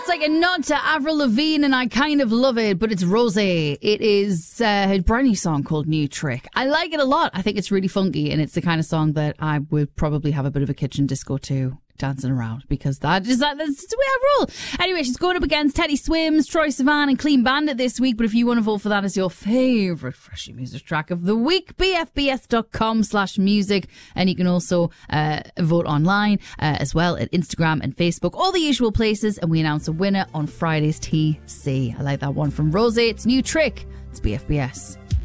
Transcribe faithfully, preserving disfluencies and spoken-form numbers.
It's like a nod to Avril Lavigne, and I kind of love it, but it's Rosé. It is uh, a brand new song called New Trick. I like it a lot. I think it's really funky, and it's the kind of song that I would probably have a bit of a kitchen disco to, dancing around, because that is that, that's the way I roll. Anyway, she's going up against Teddy Swims, Troye Sivan and Clean Bandit this week, but if you want to vote for that as your favourite Freshly Music track of the week, b f b s dot com slash music, and you can also uh, vote online uh, as well at Instagram and Facebook, all the usual places, and we announce a winner on Friday's T C. I like that one from Rosé. It's New Trick. It's B F B S.